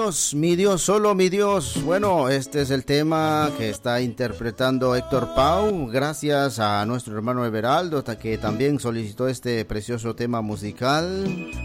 Dios, solo mi Dios. Bueno, este es el tema que está interpretando Héctor Pau, gracias a nuestro hermano Everaldo, que también solicitó este precioso tema musical.